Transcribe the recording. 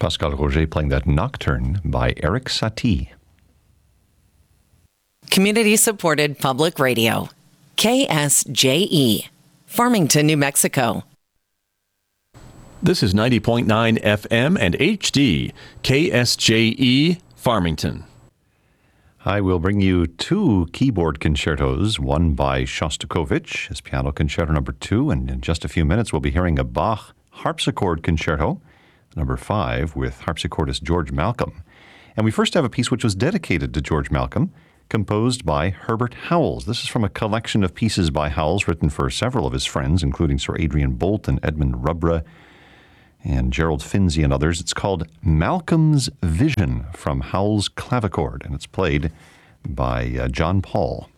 Pascal Roger playing that Nocturne by Eric Satie. Community-supported public radio. KSJE. Farmington, New Mexico. This is 90.9 FM and HD, KSJE, Farmington. I will bring you two keyboard concertos, one by Shostakovich, his Piano Concerto No. 2, and in just a few minutes we'll be hearing a Bach harpsichord concerto, No. 5, with harpsichordist George Malcolm. And we first have a piece which was dedicated to George Malcolm, composed by Herbert Howells. This is from a collection of pieces by Howells written for several of his friends, including Sir Adrian Boult and Edmund Rubra and Gerald Finzi and others. It's called Malcolm's Vision from Howells Clavichord, and it's played by John Paul.